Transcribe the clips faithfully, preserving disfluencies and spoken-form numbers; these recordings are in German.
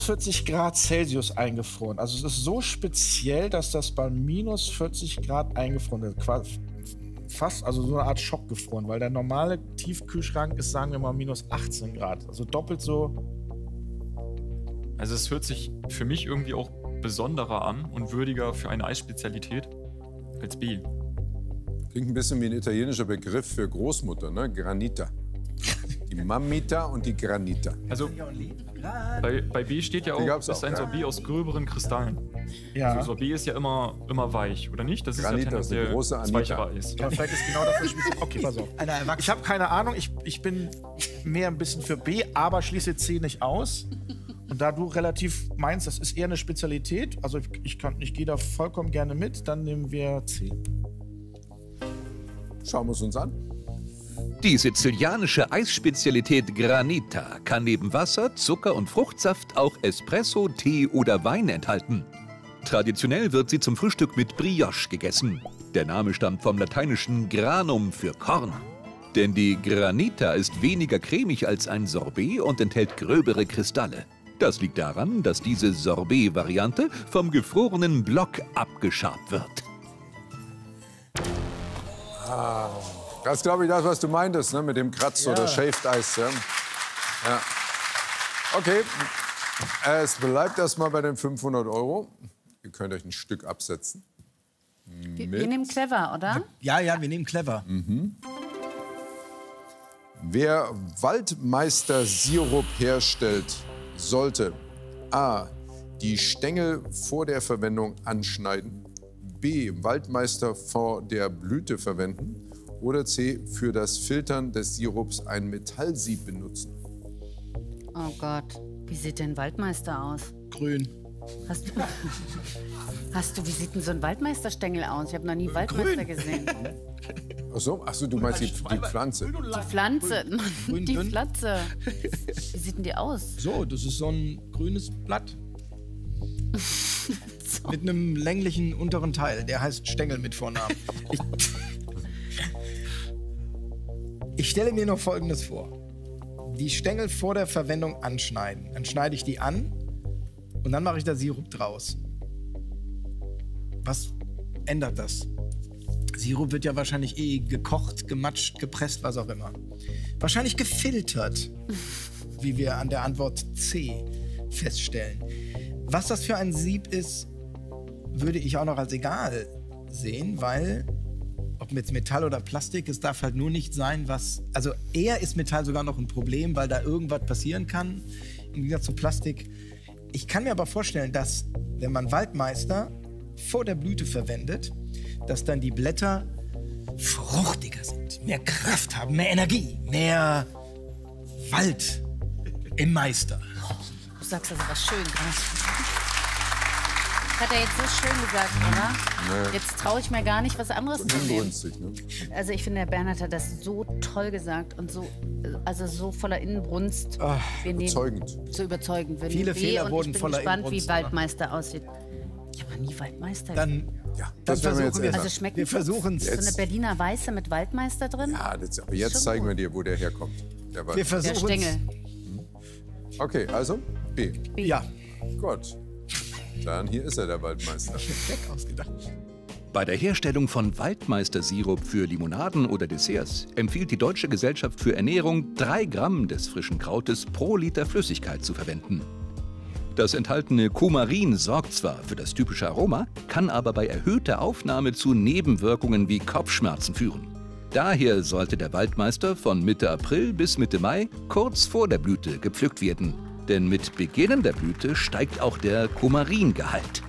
vierzig Grad Celsius eingefroren. Also es ist so speziell, dass das bei minus vierzig Grad eingefroren ist. Quasi fast, also so eine Art Schock gefroren, weil der normale Tiefkühlschrank ist, sagen wir mal, minus achtzehn Grad. Also doppelt so. Also es hört sich für mich irgendwie auch besonderer an und würdiger für eine Eisspezialität als B. Klingt ein bisschen wie ein italienischer Begriff für Großmutter, ne? Granita. Die Mamita und die Granita. Also bei, bei B steht ja auch, das ist ein Sorbet aus gröberen Kristallen. Ja. Also Sorbet ist ja immer, immer weich, oder nicht? Das Granita ist ist eine ja große das Anita. weichere Eis. Ja, vielleicht ist genau das das Spezielle. Okay, pass auf. Ich habe keine Ahnung, ich, ich bin mehr ein bisschen für B, aber schließe C nicht aus. Und da du relativ meinst, das ist eher eine Spezialität, also ich, ich, kann- ich gehe da vollkommen gerne mit, dann nehmen wir C. Schauen wir es uns an. Die sizilianische Eisspezialität Granita kann neben Wasser, Zucker und Fruchtsaft auch Espresso, Tee oder Wein enthalten. Traditionell wird sie zum Frühstück mit Brioche gegessen. Der Name stammt vom lateinischen Granum für Korn. Denn die Granita ist weniger cremig als ein Sorbet und enthält gröbere Kristalle. Das liegt daran, dass diese Sorbet-Variante vom gefrorenen Block abgeschabt wird. Das ist, glaube ich, das, was du meintest, ne? Mit dem Kratz- Ja. oder Shaved-Eis. Ja. Ja. Okay, es bleibt erstmal bei den fünfhundert Euro. Ihr könnt euch ein Stück absetzen. Wir, wir nehmen clever, oder? Ja, ja, wir nehmen clever. Wer Waldmeister-Sirup herstellt, sollte A. die Stängel vor der Verwendung anschneiden, B. Waldmeister vor der Blüte verwenden oder C. für das Filtern des Sirups ein Metallsieb benutzen. Oh Gott, wie sieht denn Waldmeister aus? Grün. Hast du, hast du, wie sieht denn so ein Waldmeisterstängel aus? Ich habe noch nie Waldmeister gesehen. Ach so, ach so, du meinst die, die Pflanze. Die Pflanze, Grün, die grün. Pflanze. Wie sieht denn die aus? So, das ist so ein grünes Blatt. Mit einem länglichen unteren Teil. Der heißt Stängel mit Vornamen. Ich, ich stelle mir noch Folgendes vor. Die Stängel vor der Verwendung anschneiden. Dann schneide ich die an und dann mache ich da Sirup draus. Was ändert das? Sirup wird ja wahrscheinlich eh gekocht, gematscht, gepresst, was auch immer. Wahrscheinlich gefiltert, wie wir an der Antwort C feststellen. Was das für ein Sieb ist, würde ich auch noch als egal sehen, weil, ob jetzt Metall oder Plastik, es darf halt nur nicht sein, was... Also eher ist Metall sogar noch ein Problem, weil da irgendwas passieren kann, im Gegensatz zu Plastik. Ich kann mir aber vorstellen, dass, wenn man Waldmeister vor der Blüte verwendet, dass dann die Blätter fruchtiger sind, mehr Kraft haben, mehr Energie, mehr Wald im Meister. Du sagst also was schön. Hat er jetzt so schön gesagt, oder? Nee. Jetzt traue ich mir gar nicht, was anderes zu nehmen. Ungünstig, ne? Also ich finde, der Bernhard hat das so toll gesagt und so, also so voller Inbrunst. Wir nehmen Überzeugend. so überzeugend. Wir Viele nehmen B Fehler und wurden ich bin voller gespannt, Inbrunst, wie Waldmeister aussieht. Ich habe noch nie Waldmeister gesehen. Dann, Ja, dann das werden wir jetzt versuchen wir ändern. Also schmeckt Wir versuchen es. so eine Berliner Weiße mit Waldmeister drin? Ja, das, aber jetzt Schon zeigen wir gut. dir, wo der herkommt. Der Wald. Wir Der versuchen Stängel. Okay, also B. Ja, Gut. Dann hier ist er, der Waldmeister. weg ausgedacht. Bei der Herstellung von Waldmeister-Sirup für Limonaden oder Desserts empfiehlt die Deutsche Gesellschaft für Ernährung, drei Gramm des frischen Krautes pro Liter Flüssigkeit zu verwenden. Das enthaltene Kumarin sorgt zwar für das typische Aroma, kann aber bei erhöhter Aufnahme zu Nebenwirkungen wie Kopfschmerzen führen. Daher sollte der Waldmeister von Mitte April bis Mitte Mai kurz vor der Blüte gepflückt werden. Denn mit Beginn der Blüte steigt auch der Kumaringehalt.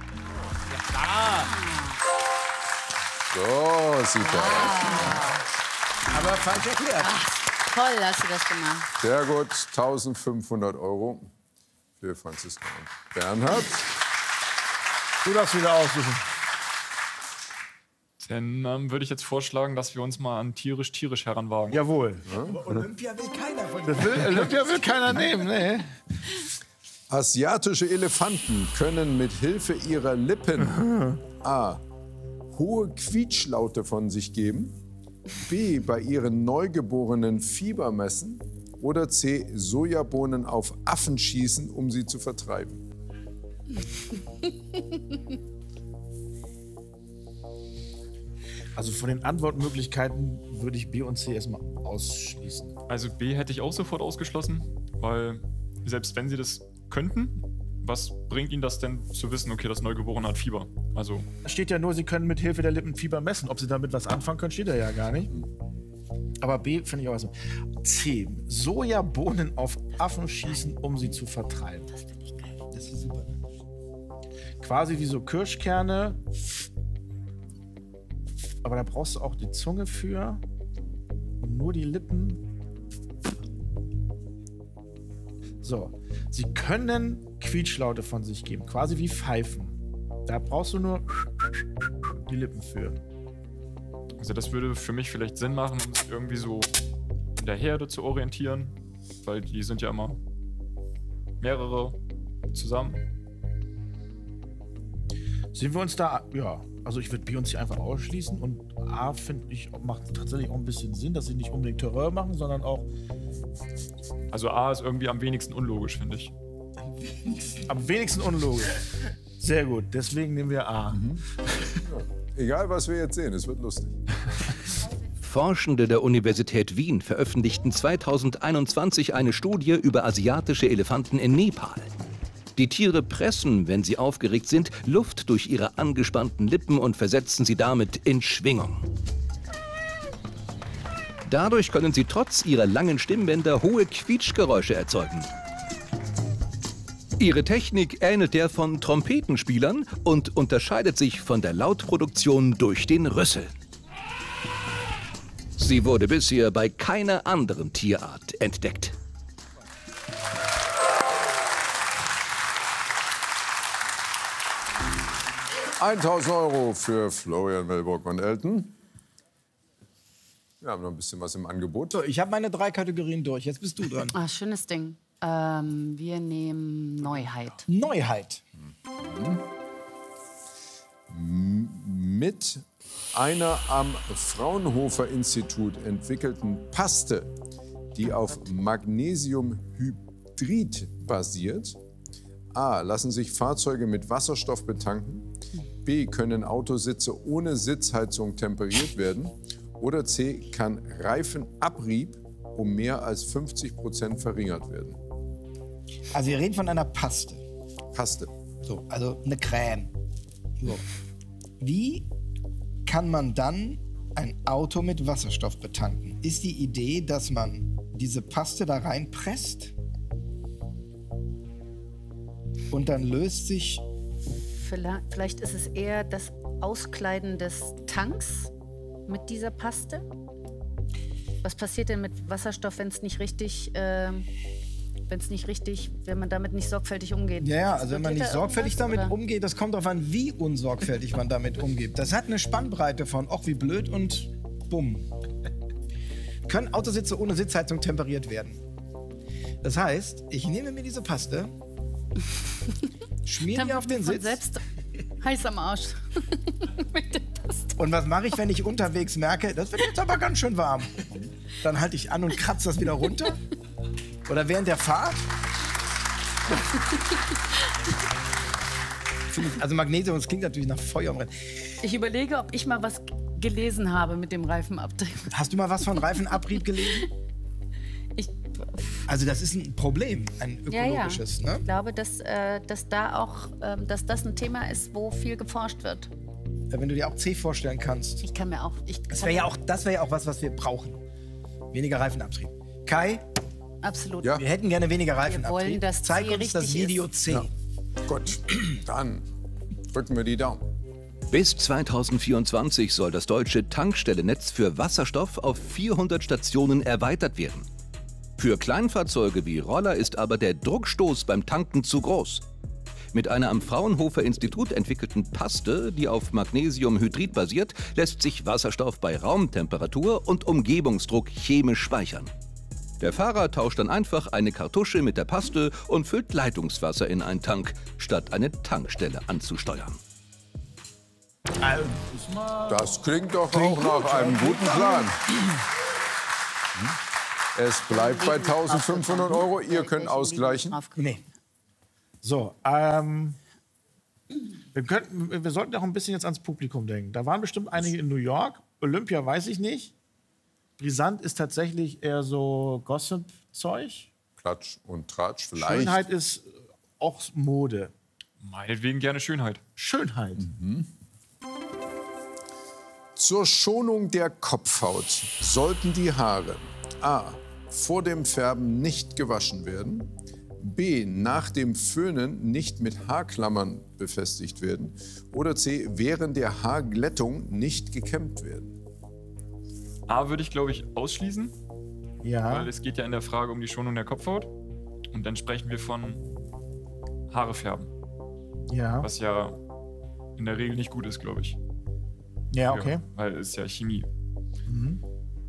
So sieht er aus. Aber falsch erklärt. Toll, hast du das gemacht. Sehr gut, eintausendfünfhundert Euro für Franziska und Bernhard. Du darfst wieder aussuchen. Dann ähm, würde ich jetzt vorschlagen, dass wir uns mal an tierisch-tierisch heranwagen. Jawohl. Olympia will keiner von Das will, Olympia will keiner nehmen, ne? Asiatische Elefanten können mit Hilfe ihrer Lippen A. hohe Quietschlaute von sich geben, B. bei ihren Neugeborenen Fieber messen Oder C. Sojabohnen auf Affen schießen, um sie zu vertreiben. Also von den Antwortmöglichkeiten würde ich B und C erstmal ausschließen. Also B hätte ich auch sofort ausgeschlossen, weil selbst wenn sie das könnten, was bringt ihnen das denn zu wissen, okay, das Neugeborene hat Fieber? Also Da steht ja nur, sie können mit Hilfe der Lippen Fieber messen. Ob sie damit was anfangen können, steht da ja gar nicht. Aber B finde ich auch so. C. Sojabohnen auf Affen schießen, um sie zu vertreiben. Das finde ich geil. Das ist super. Ne? Quasi wie so Kirschkerne. Aber da brauchst du auch die Zunge für. Und nur die Lippen. So. Sie können Quietschlaute von sich geben. Quasi wie Pfeifen. Da brauchst du nur die Lippen für. Also das würde für mich vielleicht Sinn machen, um sich irgendwie so in der Herde zu orientieren, weil die sind ja immer mehrere zusammen. Sind wir uns da, ja, also ich würde B und C einfach ausschließen und A, finde ich, macht tatsächlich auch ein bisschen Sinn, dass sie nicht unbedingt Terror machen, sondern auch... Also A ist irgendwie am wenigsten unlogisch, finde ich. Am wenigsten unlogisch. Sehr gut, deswegen nehmen wir A. Mhm. Egal, was wir jetzt sehen, es wird lustig. Forschende der Universität Wien veröffentlichten zweitausendeinundzwanzig eine Studie über asiatische Elefanten in Nepal. Die Tiere pressen, wenn sie aufgeregt sind, Luft durch ihre angespannten Lippen und versetzen sie damit in Schwingung. Dadurch können sie trotz ihrer langen Stimmbänder hohe Quietschgeräusche erzeugen. Ihre Technik ähnelt der von Trompetenspielern und unterscheidet sich von der Lautproduktion durch den Rüssel. Sie wurde bisher bei keiner anderen Tierart entdeckt. eintausend Euro für Florian Wellbrock und Elton. Wir haben noch ein bisschen was im Angebot. So, ich habe meine drei Kategorien durch. Jetzt bist du dran. Ah, schönes Ding. Ähm, wir nehmen Neuheit. Neuheit. Mhm. Mit einer am Fraunhofer-Institut entwickelten Paste, die auf Magnesiumhydrid basiert. A. Lassen sich Fahrzeuge mit Wasserstoff betanken. B. Können Autositze ohne Sitzheizung temperiert werden. Oder C. Kann Reifenabrieb um mehr als fünfzig Prozent verringert werden. Also wir reden von einer Paste. Paste. So, also eine Creme. So. Wie kann man dann ein Auto mit Wasserstoff betanken? Ist die Idee, dass man diese Paste da reinpresst und dann löst sich... Vielleicht ist es eher das Auskleiden des Tanks mit dieser Paste. Was passiert denn mit Wasserstoff, wenn es nicht richtig, äh, wenn es nicht richtig, wenn man damit nicht sorgfältig umgeht? Ja, ja, also wenn man nicht da sorgfältig damit oder? umgeht, das kommt darauf an, wie unsorgfältig man damit umgeht. Das hat eine Spannbreite von, ach wie blöd und bumm. Können Autositze ohne Sitzheizung temperiert werden? Das heißt, ich nehme mir diese Paste, schmier die auf den Von Sitz. selbst heiß am Arsch. Mit der Paste. Und was mache ich, wenn ich unterwegs merke, das wird jetzt aber ganz schön warm? Dann halte ich an und kratze das wieder runter. Oder während der Fahrt. Also Magnesium, das klingt natürlich nach Feuer im Rennen. Ich überlege, ob ich mal was gelesen habe mit dem Reifenabrieb. Hast du mal was von Reifenabrieb gelesen? Ich, Also das ist ein Problem, ein ökologisches, ja, ja. ne? Ich glaube, dass, äh, dass da auch, äh, dass das ein Thema ist, wo viel geforscht wird. Ja, wenn du dir auch C vorstellen kannst. Ich kann mir auch... Ich Das wäre ja auch, das wäre ja auch was, was wir brauchen. Weniger Reifenabtrieb. Kai, Absolut. Ja. wir hätten gerne weniger Wir Reifenabtrieb. wollen, dass Zeig C uns das richtig Video ist. C. Ja. Gut, dann drücken wir die Daumen. Bis zweitausendvierundzwanzig soll das deutsche Tankstellennetz für Wasserstoff auf vierhundert Stationen erweitert werden. Für Kleinfahrzeuge wie Roller ist aber der Druckstoß beim Tanken zu groß. Mit einer am Fraunhofer-Institut entwickelten Paste, die auf Magnesiumhydrid basiert, lässt sich Wasserstoff bei Raumtemperatur und Umgebungsdruck chemisch speichern. Der Fahrer tauscht dann einfach eine Kartusche mit der Paste und füllt Leitungswasser in einen Tank, statt eine Tankstelle anzusteuern. Das klingt doch auch nach einem guten Plan. Es bleibt bei eintausendfünfhundert Euro. Ihr könnt ausgleichen. Nee. So, ähm, wir, könnten, wir sollten auch ein bisschen jetzt ans Publikum denken. Da waren bestimmt einige in New York. Olympia weiß ich nicht. Brisant ist tatsächlich eher so Gossip-Zeug. Klatsch und Tratsch vielleicht. Schönheit ist auch Mode. Meinetwegen gerne Schönheit. Schönheit. Mhm. Zur Schonung der Kopfhaut sollten die Haare a. vor dem Färben nicht gewaschen werden, b. nach dem Föhnen nicht mit Haarklammern befestigt werden oder c. während der Haarglättung nicht gekämmt werden. A würde ich, glaube ich, ausschließen, Ja. weil es geht ja in der Frage um die Schonung der Kopfhaut. Und dann sprechen wir von Haare färben, Ja. was ja in der Regel nicht gut ist, glaube ich. Ja, okay. Ja, weil es ist ja Chemie. Mhm.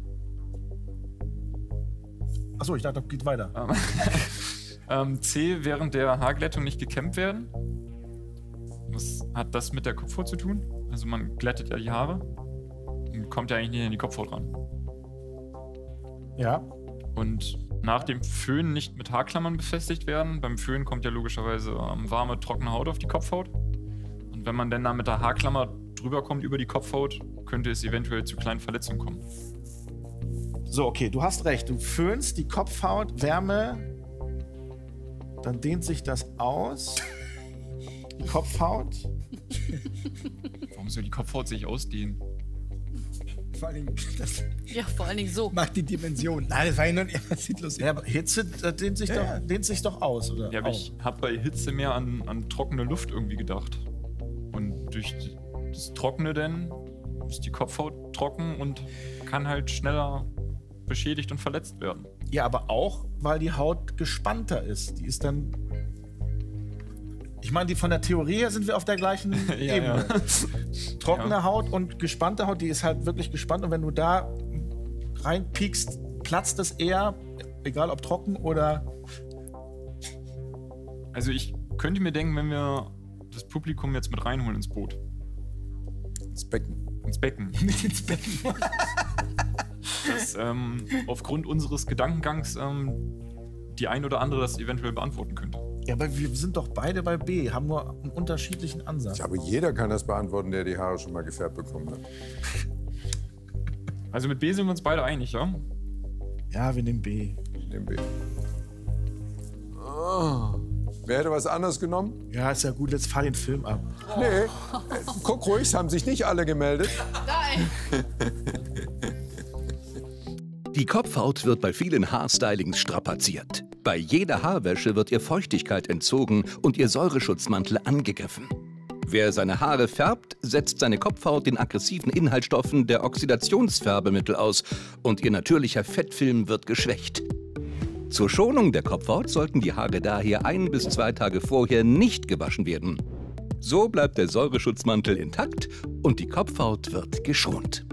Achso, ich dachte, das geht weiter. ähm, C, während der Haarglättung nicht gekämmt werden. Was hat das mit der Kopfhaut zu tun? Also man glättet ja die Haare und kommt ja eigentlich nicht in die Kopfhaut ran. Ja. Und nach dem Föhn nicht mit Haarklammern befestigt werden. Beim Föhn kommt ja logischerweise ähm, warme, trockene Haut auf die Kopfhaut. Und wenn man dann da mit der Haarklammer drüber kommt über die Kopfhaut, könnte es eventuell zu kleinen Verletzungen kommen. So, okay, du hast recht. Du föhnst die Kopfhaut, Wärme, dann dehnt sich das aus. Die Kopfhaut. Warum soll die Kopfhaut sich ausdehnen? Vor allen Dingen, das Ja, vor allen Dingen so. macht die Dimension. Nein, das war ja nur, ja, das sieht lustig Ja, aber Hitze das dehnt sich, Ja, doch, ja. dehnt sich doch aus, oder? Ja, aber Auch. ich habe bei Hitze mehr an, an trockene Luft irgendwie gedacht. Und durch die- das Trockene dann ist die Kopfhaut trocken und kann halt schneller beschädigt und verletzt werden. Ja, aber auch, weil die Haut gespannter ist. Die ist dann. Ich meine, die von der Theorie her sind wir auf der gleichen Ja, Ebene. ja. Trockene Ja. Haut und gespannte Haut, die ist halt wirklich gespannt. Und wenn du da reinpiekst, platzt es eher, egal ob trocken oder. Also ich könnte mir denken, wenn wir das Publikum jetzt mit reinholen ins Boot, Das Becken. ins Becken, mit ins Becken. dass ähm, aufgrund unseres Gedankengangs ähm, die ein oder andere das eventuell beantworten könnte. Ja, aber wir sind doch beide bei B, haben nur einen unterschiedlichen Ansatz. Ich glaube, jeder kann das beantworten, der die Haare schon mal gefärbt bekommen hat. Also mit B sind wir uns beide einig, ja? Ja, wir nehmen B. Ich nehme B. Oh. Wer hätte was anderes genommen? Ja, ist ja gut, jetzt fahr den Film ab. Nee. Äh, Guck ruhig, es haben sich nicht alle gemeldet. Nein. Die Kopfhaut wird bei vielen Haarstylings strapaziert. Bei jeder Haarwäsche wird ihr Feuchtigkeit entzogen und ihr Säureschutzmantel angegriffen. Wer seine Haare färbt, setzt seine Kopfhaut den aggressiven Inhaltsstoffen der Oxidationsfärbemittel aus und ihr natürlicher Fettfilm wird geschwächt. Zur Schonung der Kopfhaut sollten die Haare daher ein bis zwei Tage vorher nicht gewaschen werden. So bleibt der Säureschutzmantel intakt und die Kopfhaut wird geschont.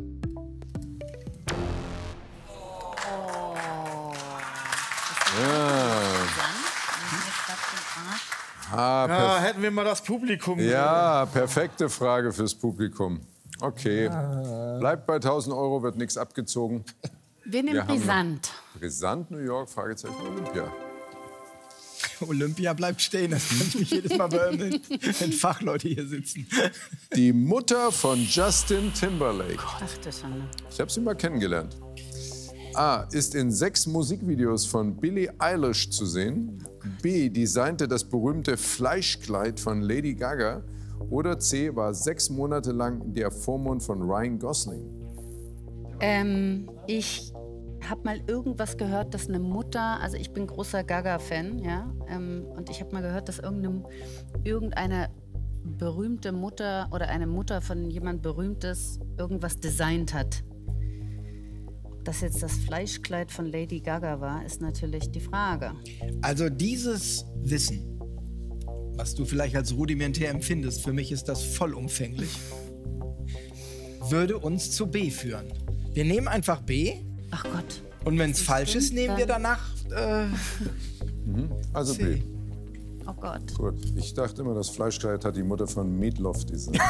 Ah, Ja, perf hätten wir mal das Publikum. ja, perfekte Frage fürs Publikum. Okay. Bleibt bei tausend Euro, wird nichts abgezogen. Wir nehmen Wir haben- Brisant. Brisant, New York, Fragezeichen Olympia. Olympia bleibt stehen, das kann ich mich jedes Mal beömmeln, wenn Fachleute hier sitzen. Die Mutter von Justin Timberlake. Ach, das Schande. Ich habe sie mal kennengelernt. A. Ist in sechs Musikvideos von Billie Eilish zu sehen. B. Designte das berühmte Fleischkleid von Lady Gaga. Oder C. War sechs Monate lang der Vormund von Ryan Gosling. Ähm, ich habe mal irgendwas gehört, dass eine Mutter, also ich bin großer Gaga-Fan, ja, ähm, und ich habe mal gehört, dass irgendeine, irgendeine berühmte Mutter oder eine Mutter von jemand Berühmtes irgendwas designt hat. Dass jetzt das Fleischkleid von Lady Gaga war, ist natürlich die Frage. Also dieses Wissen, was du vielleicht als rudimentär empfindest, für mich ist das vollumfänglich, würde uns zu B führen. Wir nehmen einfach B Ach Gott. und wenn es falsch ist, nehmen wir danach äh, Also C. B. Oh Gott. Gut. Ich dachte immer, das Fleischkleid hat die Mutter von Meatloaf designt.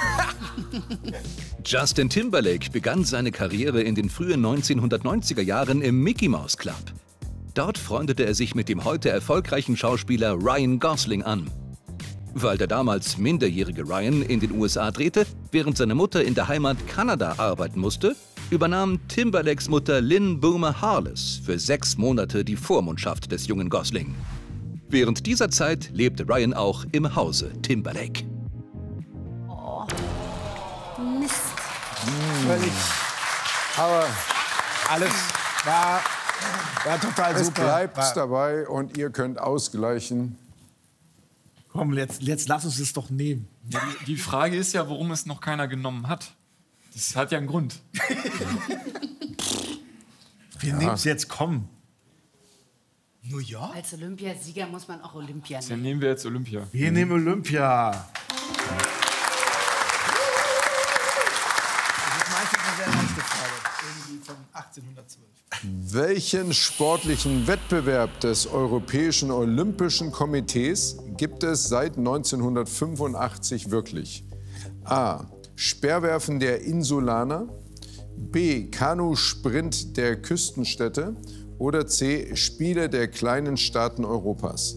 Justin Timberlake begann seine Karriere in den frühen neunzehnhundertneunziger Jahren im Mickey Mouse Club. Dort freundete er sich mit dem heute erfolgreichen Schauspieler Ryan Gosling an. Weil der damals minderjährige Ryan in den U S A drehte, während seine Mutter in der Heimat Kanada arbeiten musste, übernahm Timberlakes Mutter Lynn Boomer Harless für sechs Monate die Vormundschaft des jungen Gosling. Während dieser Zeit lebte Ryan auch im Hause Timberlake. Oh. Mist. Völlig. Aber Alles war, war total es super. bleibt War, dabei und ihr könnt ausgleichen. Komm, jetzt, jetzt lass uns es doch nehmen. Ja, die, die Frage ist ja, warum es noch keiner genommen hat. Das hat ja einen Grund. Wir nehmen es jetzt, komm. New York? Als Olympiasieger muss man auch Olympia Dann nehmen. nehmen wir jetzt Olympia. Wir nehmen Olympia. Das ist meistens eine sehr leichte Frage. Irgendwie von achtzehnhundertzwölf. Welchen sportlichen Wettbewerb des Europäischen Olympischen Komitees gibt es seit neunzehnhundertfünfundachtzig wirklich? A. Speerwerfen der Insulaner, B. Kanusprint der Küstenstädte oder C. Spiele der kleinen Staaten Europas?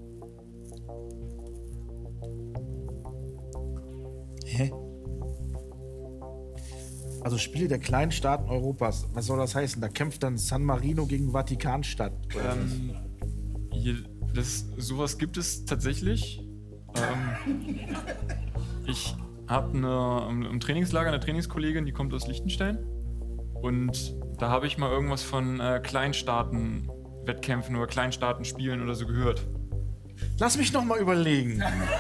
Hä? Also Spiele der kleinen Staaten Europas. Was soll das heißen? Da kämpft dann San Marino gegen Vatikanstadt. Ähm, hier, das, sowas gibt es tatsächlich. Ähm, ich habe eine, im, im Trainingslager eine Trainingskollegin, die kommt aus Liechtenstein. Und da habe ich mal irgendwas von äh, Kleinstaaten-Wettkämpfen oder Kleinstaaten-Spielen oder so gehört. Lass mich noch mal überlegen.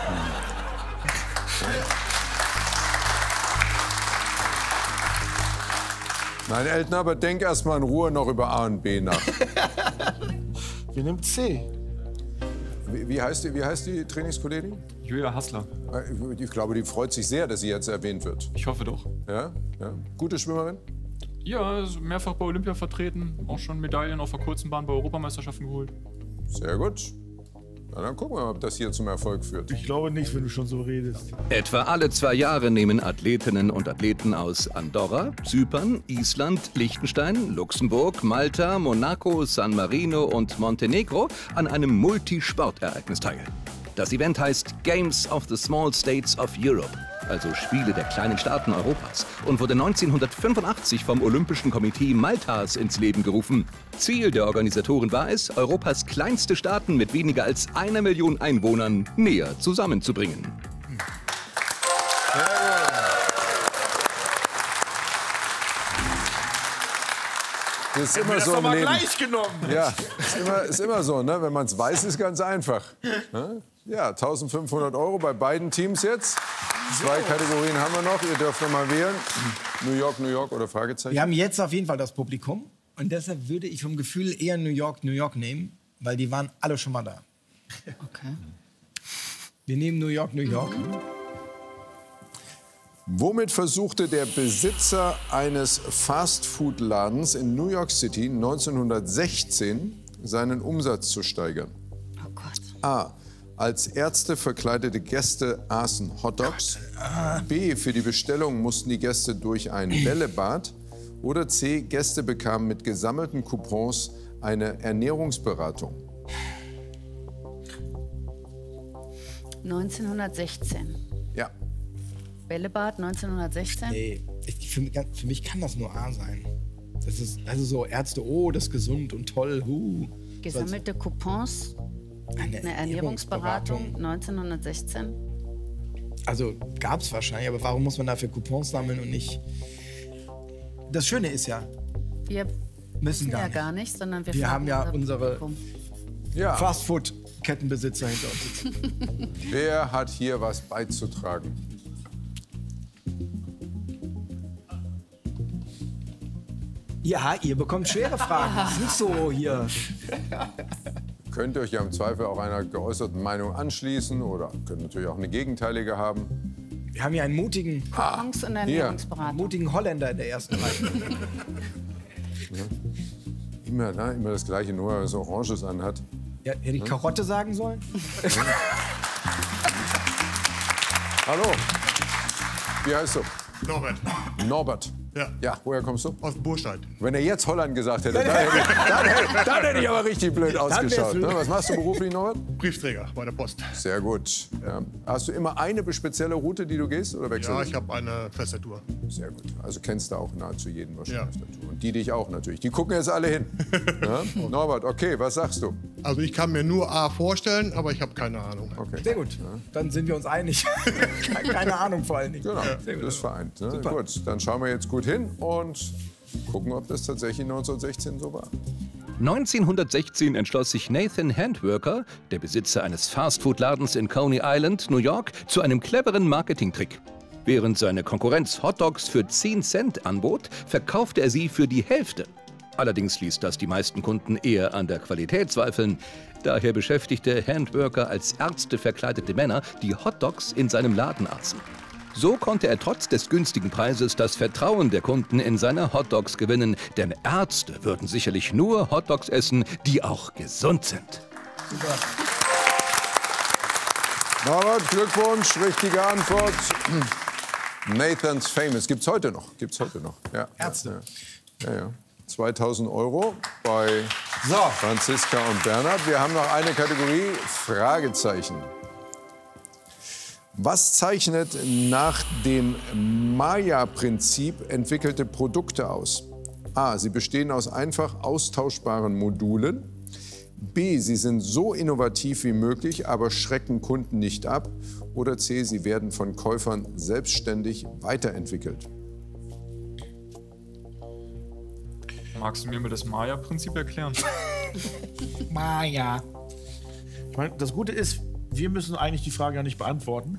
Nein, Elton, aber denk erst mal in Ruhe noch über A und B nach. Wir nehmen C. Wie, wie, heißt die, wie heißt die Trainingskollegin? Julia Hassler. Ich glaube, die freut sich sehr, dass sie jetzt erwähnt wird. Ich hoffe doch. Ja? Ja. Gute Schwimmerin? Ja, ist mehrfach bei Olympia vertreten. Auch schon Medaillen auf der kurzen Bahn bei Europameisterschaften geholt. Sehr gut. Na, dann gucken wir mal, ob das hier zum Erfolg führt. Ich glaube nicht, wenn du schon so redest. Etwa alle zwei Jahre nehmen Athletinnen und Athleten aus Andorra, Zypern, Island, Liechtenstein, Luxemburg, Malta, Monaco, San Marino und Montenegro an einem Multisportereignis teil. Das Event heißt Games of the Small States of Europe, also Spiele der kleinen Staaten Europas, und wurde neunzehnhundertfünfundachtzig vom Olympischen Komitee Maltas ins Leben gerufen. Ziel der Organisatoren war es, Europas kleinste Staaten mit weniger als einer Million Einwohnern näher zusammenzubringen. Das ist immer Das so doch im mal Leben. gleich genommen. Ja, ist immer, ist immer so, ne? Wenn man es weiß, ist ganz einfach. Ne? Ja, eintausendfünfhundert Euro bei beiden Teams jetzt. Zwei Kategorien haben wir noch. Ihr dürft noch mal wählen. New York, New York oder Fragezeichen? Wir haben jetzt auf jeden Fall das Publikum. Und deshalb würde ich vom Gefühl eher New York, New York nehmen, weil die waren alle schon mal da. Okay. Wir nehmen New York, New York. Womit versuchte der Besitzer eines Fastfood-Ladens in New York City neunzehnhundertsechzehn seinen Umsatz zu steigern? Oh Gott. A. Als Ärzte verkleidete Gäste aßen Hotdogs. B. Für die Bestellung mussten die Gäste durch ein Bällebad. Oder C. Gäste bekamen mit gesammelten Coupons eine Ernährungsberatung. neunzehnhundertsechzehn. Ja. Bällebad neunzehnhundertsechzehn? Nee, ich, für, mich- für mich kann das nur A sein. Das ist also so Ärzte, oh, das ist gesund und toll. Huh. Gesammelte Coupons, Eine eine Ernährungsberatung neunzehnhundertsechzehn. Also gab es wahrscheinlich, aber warum muss man dafür Coupons sammeln und nicht? Das Schöne ist ja, Wir müssen wissen gar ja nicht. gar nicht, sondern wir, Wir fragen haben ja unser unsere- Publikum. Ja. Fastfood-Kettenbesitzer hinter uns sitzen. Wer hat hier was beizutragen? Ja, ihr bekommt schwere Fragen. Das ist nicht so hier. Könnt ihr euch ja im Zweifel auch einer geäußerten Meinung anschließen oder könnt natürlich auch eine gegenteilige haben. Wir haben hier einen mutigen, Coupons und Ernährungsberatung. mutigen Holländer in der ersten Reihe. Immer, ne? Immer das Gleiche, nur weil er so Oranges anhat. Ja, hätte ich Karotte sagen sollen? Hallo. Wie heißt du? Norbert. Norbert. Ja. Ja, woher kommst du? Aus Burscheid. Wenn er jetzt Holland gesagt hätte, dann hätte, dann hätte, dann hätte ich aber richtig blöd ausgeschaut. Ne? Was machst du beruflich, Norbert? Briefträger bei der Post. Sehr gut. Ja. Hast du immer eine spezielle Route, die du gehst, oder wechselst Ja, du? ich habe eine feste Tour. Sehr gut. Also kennst du auch nahezu jeden wahrscheinlich. Ja. auf der Tour. Und die dich auch natürlich. Die gucken jetzt alle hin. Ja? Norbert, okay, was sagst du? Also ich kann mir nur A vorstellen, aber ich habe keine Ahnung. Okay. Sehr gut. Dann sind wir uns einig. Keine Ahnung vor allen Dingen. Genau, Sehr gut. das ist vereint. Ne? Super. Gut, dann schauen wir jetzt gut hin und gucken, ob das tatsächlich neunzehnhundertsechzehn so war. neunzehnhundertsechzehn entschloss sich Nathan Handwerker, der Besitzer eines Fastfood-Ladens in Coney Island, New York, zu einem cleveren Marketingtrick. Während seine Konkurrenz Hotdogs für zehn Cent anbot, verkaufte er sie für die Hälfte. Allerdings ließ das die meisten Kunden eher an der Qualität zweifeln. Daher beschäftigte Handwerker als Ärzte verkleidete Männer, die Hotdogs in seinem Laden aßen. So konnte er trotz des günstigen Preises das Vertrauen der Kunden in seine Hotdogs gewinnen, denn Ärzte würden sicherlich nur Hotdogs essen, die auch gesund sind. Norbert, Glückwunsch, richtige Antwort. Nathan's Famous. Gibt's heute noch? Gibt's heute noch? Ja. Ärzte. Ja, ja. ja. zweitausend Euro bei So. Franziska und Bernhard. Wir haben noch eine Kategorie, Fragezeichen. Was zeichnet nach dem Maya-Prinzip entwickelte Produkte aus? A. Sie bestehen aus einfach austauschbaren Modulen. B. Sie sind so innovativ wie möglich, aber schrecken Kunden nicht ab. Oder C. Sie werden von Käufern selbstständig weiterentwickelt. Magst du mir mal das Maya-Prinzip erklären? Maya. Ich meine, das Gute ist, wir müssen eigentlich die Frage ja nicht beantworten.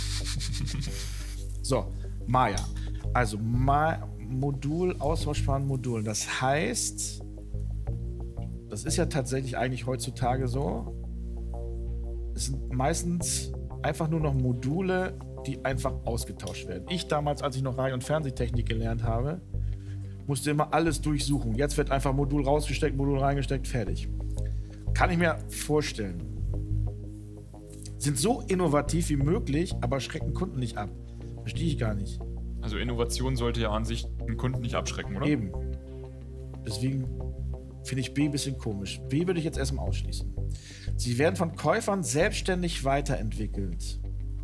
So, Maya. Also Ma Modul, austauschbaren Modulen. Das heißt, das ist ja tatsächlich eigentlich heutzutage so. Es sind meistens einfach nur noch Module, die einfach ausgetauscht werden. Ich damals, als ich noch Radio- und Fernsehtechnik gelernt habe, musste immer alles durchsuchen. Jetzt wird einfach Modul rausgesteckt, Modul reingesteckt, fertig. Kann ich mir vorstellen. Sind so innovativ wie möglich, aber schrecken Kunden nicht ab. Verstehe ich gar nicht. Also Innovation sollte ja an sich einen Kunden nicht abschrecken, oder? Eben. Deswegen finde ich B ein bisschen komisch. B würde ich jetzt erstmal ausschließen. Sie werden von Käufern selbstständig weiterentwickelt.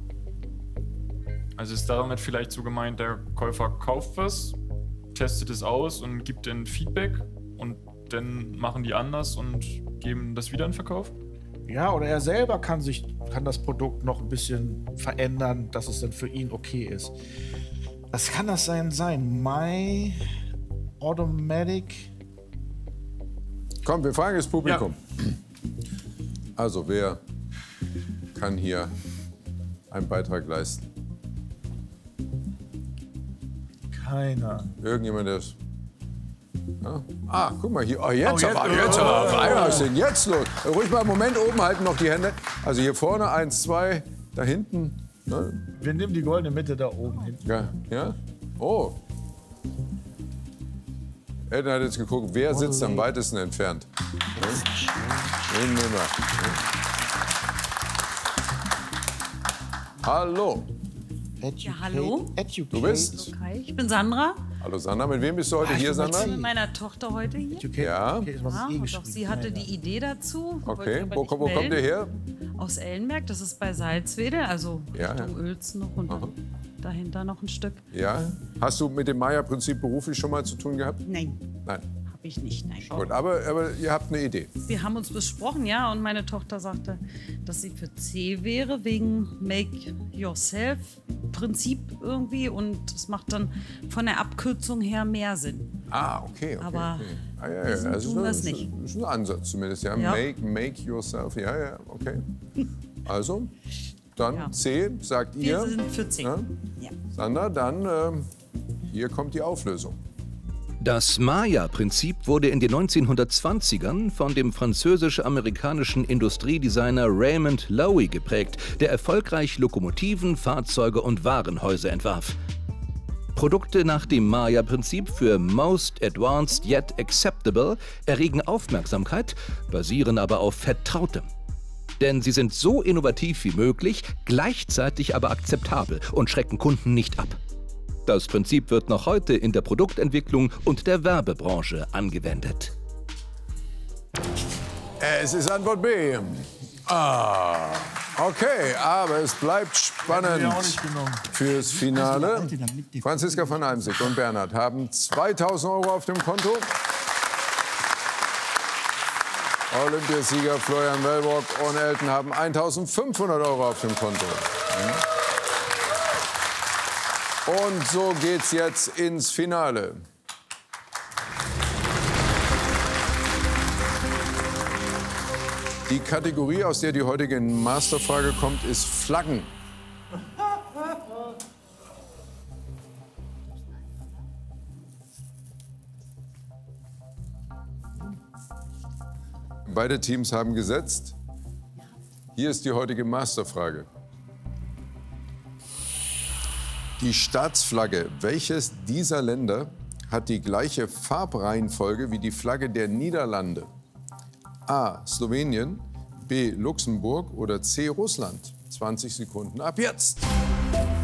Also ist damit vielleicht so gemeint, der Käufer kauft was, testet es aus und gibt dann Feedback und dann machen die anders und geben das wieder in Verkauf? Ja, oder er selber kann sich, kann das Produkt noch ein bisschen verändern, dass es dann für ihn okay ist. Was kann das sein? sein? My Automatic. Komm, wir fragen das Publikum. Ja. Also, wer kann hier einen Beitrag leisten? Keiner. Irgendjemand, der es. Ja? Ah, guck mal hier. Oh, jetzt, Oh, jetzt, aber, oh, jetzt oh, aber. oh, Auf einmal, was ist denn jetzt los? Ruhig mal einen Moment oben halten, noch die Hände. Also hier vorne, eins, zwei, da hinten. Ne? Wir nehmen die goldene Mitte da oben hin. Ja, ja? Oh. Elton hat jetzt geguckt, wer sitzt am weitesten entfernt. Ne? Den nehmen wir. Hallo. Educate, hallo? Educate. Du bist? Hi, ich bin Sandra. Hallo Sandra, mit wem bist du heute hier, Sandra? Ich bin mit meiner Tochter heute hier. Educate. Ja. Okay, das war Ja, eh und auch geschrieben. sie hatte Ja, ja. die Idee dazu. wollte Okay, aber wo, nicht wo kommt ihr melden. her? Aus Ellenberg, das ist bei Salzwedel, also Ja, Richtung ja. Uelzen noch und dann dahinter noch ein Stück. Ja. Hast du mit dem Maya-Prinzip beruflich schon mal zu tun gehabt? Nein, Nein. habe ich nicht. Nein. Gut, aber, aber ihr habt eine Idee. Wir haben uns besprochen, ja, und meine Tochter sagte, dass sie für C wäre, wegen Make-Yourself-Prinzip irgendwie. Und das macht dann von der Abkürzung her mehr Sinn. Ah, okay. okay Aber okay. Ah, ja, wir ja. sind- Also tun ist, das ein- nicht. ist ein Ansatz zumindest. Ja. Ja. Make, make yourself. Ja, ja, okay. Also, dann Ja. C, sagt ihr. Wir sind für C. Ja? Ja. Sandra, dann ähm, hier kommt die Auflösung. Das Maya-Prinzip wurde in den neunzehnhundertzwanzigern von dem französisch-amerikanischen Industriedesigner Raymond Loewy geprägt, der erfolgreich Lokomotiven, Fahrzeuge und Warenhäuser entwarf. Produkte nach dem Maya-Prinzip für Most Advanced Yet Acceptable erregen Aufmerksamkeit, basieren aber auf Vertrautem. Denn sie sind so innovativ wie möglich, gleichzeitig aber akzeptabel und schrecken Kunden nicht ab. Das Prinzip wird noch heute in der Produktentwicklung und der Werbebranche angewendet. Es ist Antwort B. Ah, okay, aber es bleibt spannend fürs Finale. Franziska von Almsick und Bernhard haben zweitausend Euro auf dem Konto. Olympiasieger Florian Wellbrock und Elton haben eintausendfünfhundert Euro auf dem Konto. Und so geht's jetzt ins Finale. Die Kategorie, aus der die heutige Masterfrage kommt, ist Flaggen. Beide Teams haben gesetzt. Hier ist die heutige Masterfrage. Die Staatsflagge welches dieser Länder hat die gleiche Farbreihenfolge wie die Flagge der Niederlande? A. Slowenien, B. Luxemburg oder C. Russland? zwanzig Sekunden ab jetzt.